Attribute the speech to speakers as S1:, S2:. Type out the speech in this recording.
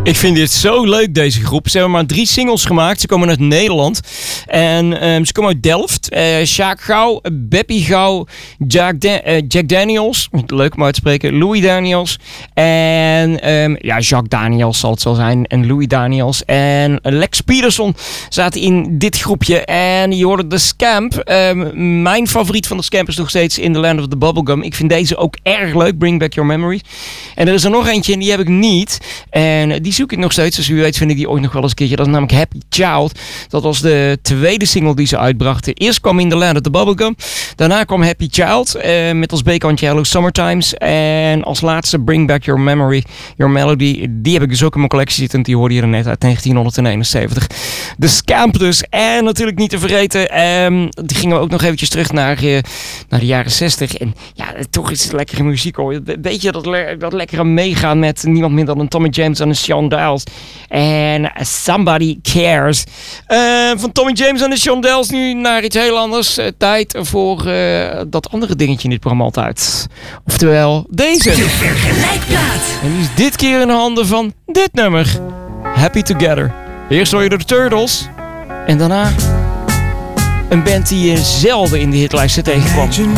S1: Ik vind dit zo leuk, deze groep. Ze hebben maar 3 singles gemaakt. Ze komen uit Nederland. En ze komen uit Delft. Sjaak Gouw, Beppie Gouw, Jack Daniels. Leuk om uit te spreken. Louis Daniels. En Jacques Daniels zal het wel zijn. En Louis Daniels. En Lex Peterson zaten in dit groepje. En je hoorde de Scamp. Mijn favoriet van de Scamp is nog steeds In the Land of the Bubblegum. Ik vind deze ook erg leuk. Bring Back Your Memories. En er is er nog eentje en die heb ik niet. En die zoek ik nog steeds. Dus u weet vind ik die ooit nog wel eens een keertje. Dat is namelijk Happy Child. Dat was de tweede single die ze uitbrachten. Eerst kwam In the Land of the Bubblegum. Daarna kwam Happy Child. Met als B-kantje Hello Summertimes. En als laatste Bring Back Your Memory, Your Melody. Die heb ik dus ook in mijn collectie zitten. Die hoorde je er net uit 1971. De Scamp dus. En natuurlijk niet te vergeten. Die gingen we ook nog eventjes terug naar de jaren 60. En ja, toch is het lekkere muziek hoor. Weet je dat lekkere meegaan met niemand minder dan Tommy James en Sean Dials. En Somebody Cares. Van Tommy James en Sean Dials nu naar iets heel anders. Tijd voor dat andere dingetje in dit programma altijd. Oftewel deze. En die is dit keer in de handen van dit nummer. Happy Together. Eerst hoor je de Turtles. En daarna een band die je zelden in de hitlijsten tegenkwam.